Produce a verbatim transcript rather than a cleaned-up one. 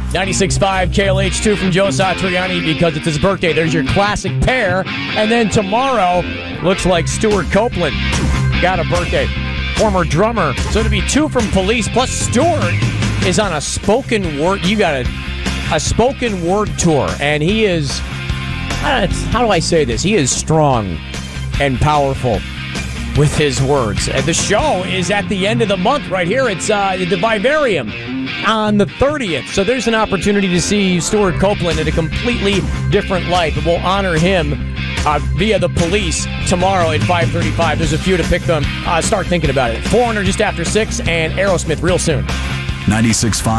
ninety-six point five K L H two from Joe Satriani because it's his birthday. There's your classic pair. And then tomorrow, looks like Stuart Copeland got a birthday. Former drummer. So to be two from Police, plus Stuart is on a spoken word. You got a, a spoken word tour. And he is, uh, how do I say this? He is strong and powerful with his words. And the show is at the end of the month right here. It's uh, the Vivarium on the thirtieth. So there's an opportunity to see Stuart Copeland in a completely different light. We'll honor him uh, via the Police tomorrow at five thirty-five. There's a few to pick them. Uh, start thinking about it. four hundred just after six and Aerosmith real soon. ninety-six point five